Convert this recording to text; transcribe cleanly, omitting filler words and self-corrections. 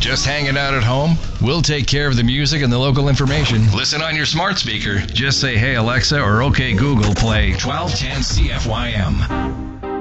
Just hanging out at home? We'll take care of the music and the local information. Listen on your smart speaker. Just say, "Hey Alexa," or "Okay Google, play 1210 CFYM."